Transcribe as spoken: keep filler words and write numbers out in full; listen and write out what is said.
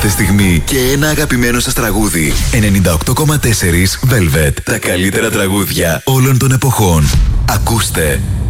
κάθε στιγμή και ένα αγαπημένο σας τραγούδι. ενενήντα οκτώ κόμμα τέσσερα Velvet. Τα καλύτερα τραγούδια όλων των εποχών. Ακούστε